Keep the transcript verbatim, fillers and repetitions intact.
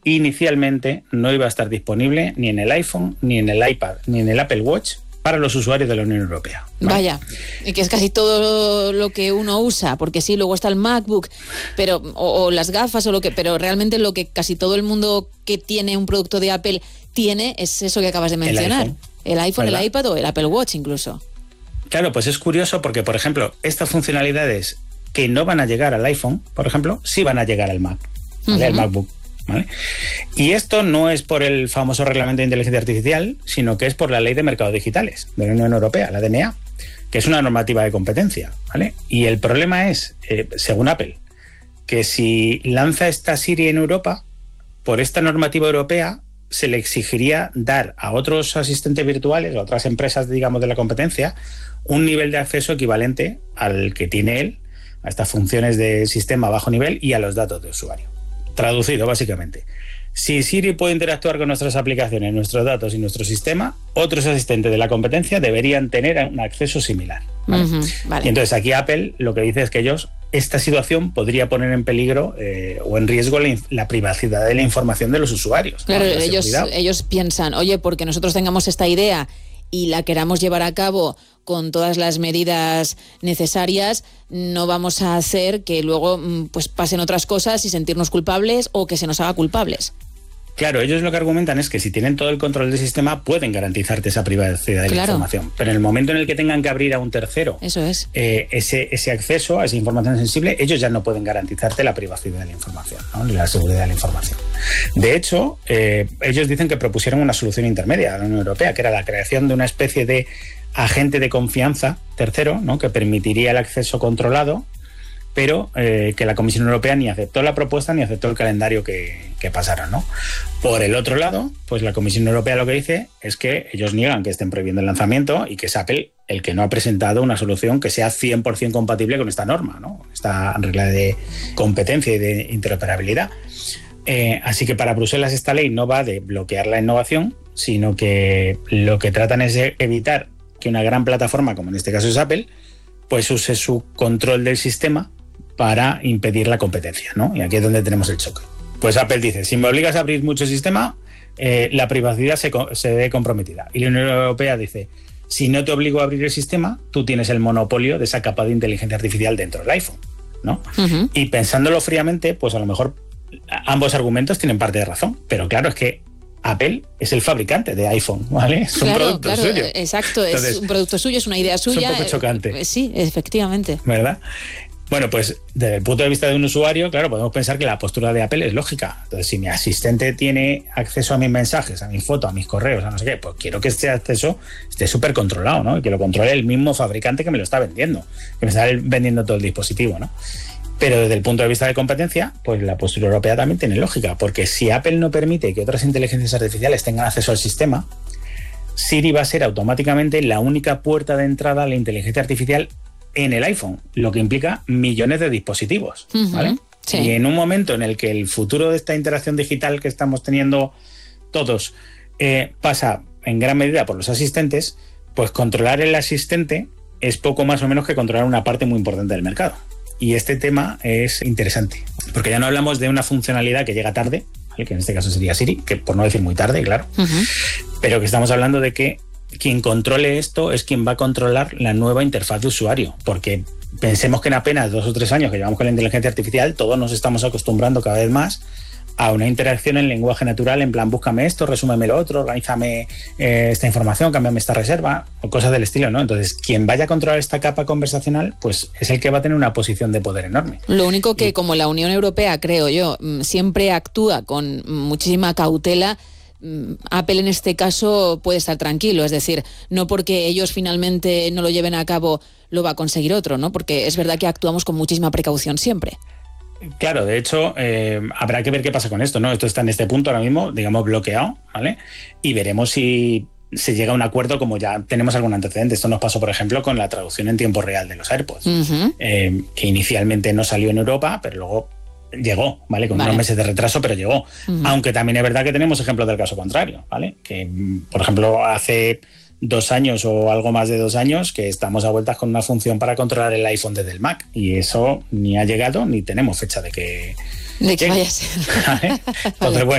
inicialmente no iba a estar disponible ni en el iPhone, ni en el iPad, ni en el Apple Watch para los usuarios de la Unión Europea, ¿vale? Vaya, y que es casi todo lo que uno usa, porque sí, luego está el MacBook, pero o, o las gafas o lo que, pero realmente lo que casi todo el mundo que tiene un producto de Apple tiene es eso que acabas de mencionar, el iPhone, el, iPhone, el iPad o el Apple Watch incluso. Claro, pues es curioso porque, por ejemplo, estas funcionalidades que no van a llegar al iPhone, por ejemplo, sí van a llegar al Mac, ¿vale? Uh-huh. Al MacBook. ¿Vale? Y esto no es por el famoso reglamento de inteligencia artificial, sino que es por la ley de mercados digitales de la Unión Europea, la D M A, que es una normativa de competencia, ¿vale? Y el problema es, eh, según Apple, que si lanza esta Siri en Europa, por esta normativa europea se le exigiría dar a otros asistentes virtuales, a otras empresas, digamos, de la competencia, un nivel de acceso equivalente al que tiene él, a estas funciones de sistema a bajo nivel y a los datos de usuario. Traducido, básicamente. Si Siri puede interactuar con nuestras aplicaciones, nuestros datos y nuestro sistema, otros asistentes de la competencia deberían tener un acceso similar, ¿vale? Uh-huh, vale. Y entonces aquí Apple lo que dice es que ellos, esta situación podría poner en peligro eh, o en riesgo la, la privacidad de la información de los usuarios. Claro, ¿no? ellos, ellos piensan, oye, porque nosotros tengamos esta idea y la queramos llevar a cabo con todas las medidas necesarias, no vamos a hacer que luego pues pasen otras cosas y sentirnos culpables o que se nos haga culpables. Claro, ellos lo que argumentan es que si tienen todo el control del sistema pueden garantizarte esa privacidad de claro. la información, pero en el momento en el que tengan que abrir a un tercero Eso es. eh, ese, ese acceso a esa información sensible, ellos ya no pueden garantizarte la privacidad de la información, ¿no? Ni la seguridad de la información. De hecho, eh, ellos dicen que propusieron una solución intermedia a la Unión Europea, que era la creación de una especie de agente de confianza tercero, ¿no? Que permitiría el acceso controlado, pero eh, que la Comisión Europea ni aceptó la propuesta ni aceptó el calendario que, que pasaron, ¿no? Por el otro lado, pues la Comisión Europea lo que dice es que ellos niegan que estén prohibiendo el lanzamiento y que es Apple el que no ha presentado una solución que sea cien por ciento compatible con esta norma, ¿no? Esta regla de competencia y de interoperabilidad. Eh, así que para Bruselas esta ley no va de bloquear la innovación, sino que lo que tratan es de evitar que una gran plataforma, como en este caso es Apple, pues use su control del sistema para impedir la competencia, ¿no? Y aquí es donde tenemos el choque. Pues Apple dice, si me obligas a abrir mucho sistema, eh, la privacidad se, se ve comprometida. Y la Unión Europea dice, si no te obligo a abrir el sistema, tú tienes el monopolio de esa capa de inteligencia artificial dentro del iPhone, ¿no? Uh-huh. Y pensándolo fríamente, pues a lo mejor ambos argumentos tienen parte de razón, pero claro, es que Apple es el fabricante de iPhone, ¿vale? Es claro, un producto claro, suyo. Exacto, Entonces, es un producto suyo, es una idea suya. Es un poco chocante. Sí, efectivamente. ¿Verdad? Bueno, pues desde el punto de vista de un usuario, claro, podemos pensar que la postura de Apple es lógica. Entonces, si mi asistente tiene acceso a mis mensajes, a mis fotos, a mis correos, a no sé qué, pues quiero que este acceso esté súper controlado, ¿no? Y que lo controle el mismo fabricante que me lo está vendiendo, que me está vendiendo todo el dispositivo, ¿no? Pero desde el punto de vista de competencia, pues la postura europea también tiene lógica, porque si Apple no permite que otras inteligencias artificiales tengan acceso al sistema, Siri va a ser automáticamente la única puerta de entrada a la inteligencia artificial en el iPhone, lo que implica millones de dispositivos, uh-huh, ¿vale? Sí. Y en un momento en el que el futuro de esta interacción digital que estamos teniendo todos eh, pasa en gran medida por los asistentes, pues controlar el asistente es poco más o menos que controlar una parte muy importante del mercado. Y este tema es interesante, porque ya no hablamos de una funcionalidad que llega tarde, ¿vale? Que en este caso sería Siri, que por no decir muy tarde, claro, uh-huh. pero que estamos hablando de que quien controle esto es quien va a controlar la nueva interfaz de usuario, porque pensemos que en apenas dos o tres años que llevamos con la inteligencia artificial, todos nos estamos acostumbrando cada vez más a una interacción en lenguaje natural, en plan, búscame esto, resúmeme lo otro, organízame eh, esta información, cámbiame esta reserva, o cosas del estilo, ¿no? Entonces, quien vaya a controlar esta capa conversacional, pues es el que va a tener una posición de poder enorme. Lo único que, y, como la Unión Europea, creo yo, siempre actúa con muchísima cautela, Apple en este caso puede estar tranquilo, es decir, no porque ellos finalmente no lo lleven a cabo lo va a conseguir otro, ¿no? Porque es verdad que actuamos con muchísima precaución siempre. Claro, de hecho, eh, habrá que ver qué pasa con esto, ¿no? Esto está en este punto ahora mismo, digamos, bloqueado, ¿vale? Y veremos si se llega a un acuerdo, como ya tenemos algún antecedente. Esto nos pasó, por ejemplo, con la traducción en tiempo real de los AirPods, uh-huh. eh, que inicialmente no salió en Europa, pero luego llegó, ¿vale? Con vale. unos meses de retraso, pero llegó. Uh-huh. Aunque también es verdad que tenemos ejemplos del caso contrario, ¿vale? Que, por ejemplo, hace dos años o algo más de dos años que estamos a vueltas con una función para controlar el iPhone desde el Mac. Y eso ni ha llegado ni tenemos fecha de que... De que vaya a ser. ¿Vale? Entonces, vale. bueno.